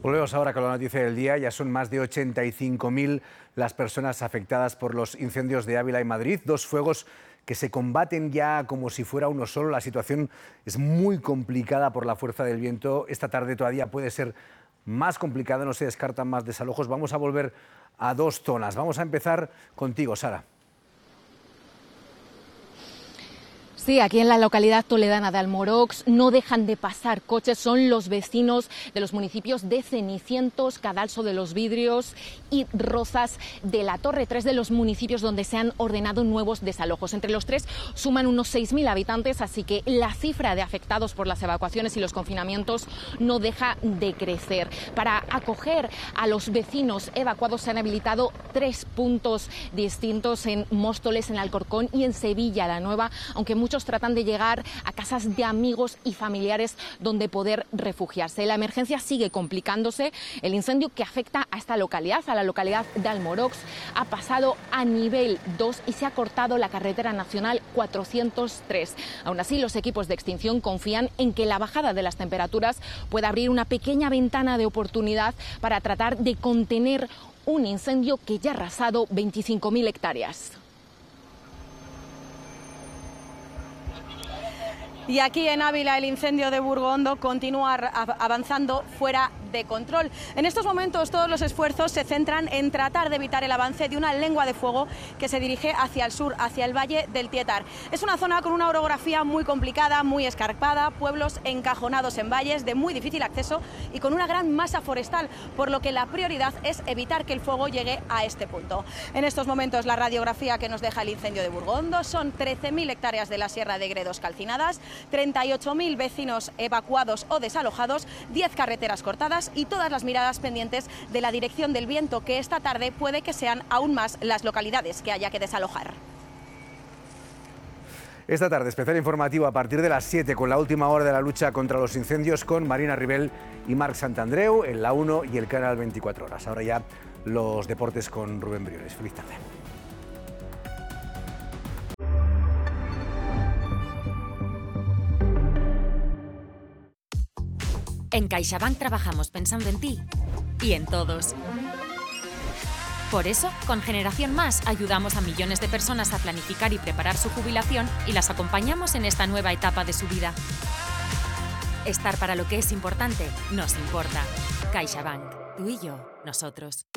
Volvemos ahora con la noticia del día. Ya son más de 85.000 las personas afectadas por los incendios de Ávila y Madrid. Dos fuegos que se combaten ya como si fuera uno solo. La situación es muy complicada por la fuerza del viento. Esta tarde todavía puede ser más complicada, no se descartan más desalojos. Vamos a volver a dos zonas. Vamos a empezar contigo, Sara. Sí, aquí en la localidad toledana de Almorox no dejan de pasar coches. Son los vecinos de los municipios de Cenicientos, Cadalso de los Vidrios y Rozas de la Torre, tres de los municipios donde se han ordenado nuevos desalojos. Entre los tres suman unos 6.000 habitantes, así que la cifra de afectados por las evacuaciones y los confinamientos no deja de crecer. Para acoger a los vecinos evacuados se han habilitado 3 puntos distintos en Móstoles, en Alcorcón y en Sevilla la Nueva, aunque muchos tratan de llegar a casas de amigos y familiares donde poder refugiarse. La emergencia sigue complicándose. El incendio que afecta a esta localidad, a la localidad de Almorox, ha pasado a nivel 2 y se ha cortado la carretera nacional 403. Aún así, los equipos de extinción confían en que la bajada de las temperaturas pueda abrir una pequeña ventana de oportunidad para tratar de contener un incendio que ya ha arrasado 25.000 hectáreas. Y aquí en Ávila el incendio de Burgondo continúa avanzando fuera de control. En estos momentos todos los esfuerzos se centran en tratar de evitar el avance de una lengua de fuego que se dirige hacia el sur, hacia el valle del Tietar. Es una zona con una orografía muy complicada, muy escarpada, pueblos encajonados en valles de muy difícil acceso y con una gran masa forestal, por lo que la prioridad es evitar que el fuego llegue a este punto. En estos momentos la radiografía que nos deja el incendio de Burgondo son 13.000 hectáreas de la Sierra de Gredos calcinadas, 38.000 vecinos evacuados o desalojados, 10 carreteras cortadas y todas las miradas pendientes de la dirección del viento, que esta tarde puede que sean aún más las localidades que haya que desalojar. Esta tarde, especial informativo a partir de las 7 con la última hora de la lucha contra los incendios con Marina Ribel y Marc Santandreu en La 1 y el canal 24 horas. Ahora ya los deportes con Rubén Briones. Feliz tarde. En CaixaBank trabajamos pensando en ti y en todos. Por eso, con Generación Más ayudamos a millones de personas a planificar y preparar su jubilación y las acompañamos en esta nueva etapa de su vida. Estar para lo que es importante nos importa. CaixaBank. Tú y yo, nosotros.